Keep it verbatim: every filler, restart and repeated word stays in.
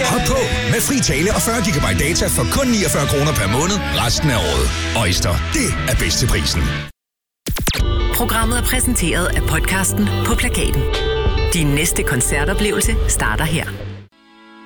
Hop på med fri tale og fyrre gigabyte data for kun niogfyrre kroner per måned resten af året. Øjster, det er bedst til prisen. Programmet er præsenteret af podcasten På Plakaten. Din næste koncertoplevelse starter her.